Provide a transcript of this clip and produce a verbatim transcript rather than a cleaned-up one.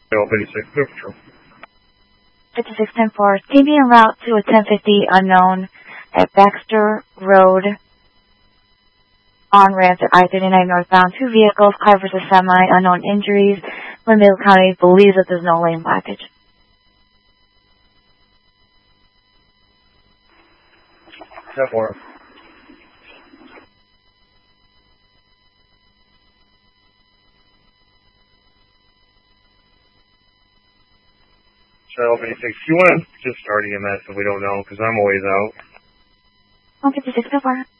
Trail fifty-six, clear for patrol. fifty-six ten four, T V en route to a ten fifty unknown at Baxter Road on ramp at I thirty-nine northbound. Two vehicles, car versus semi, unknown injuries. Winnebago County believes that there's no lane blockage. ten four. Trail fifty-six, you want to just start E M S if we don't know, because I'm always out. one fifty-six ten four.